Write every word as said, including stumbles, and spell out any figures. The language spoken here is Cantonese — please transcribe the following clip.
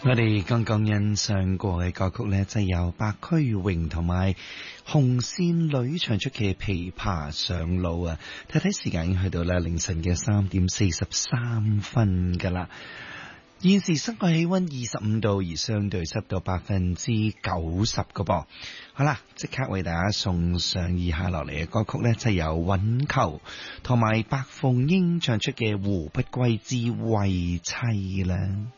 我哋剛剛欣賞過嘅歌曲呢，就係由白駒榮同埋紅線女唱出嘅《琵琶上路》啊！睇睇時間已經去到啦凌晨嘅三點四十三分噶啦。現時室外氣溫二十五度，而相對濕度百分之九十個噃。好啦，即刻為大家送上以下落嚟嘅歌曲呢，就係由韻球同埋白鳳英唱出嘅《胡不歸之慰妻》啦。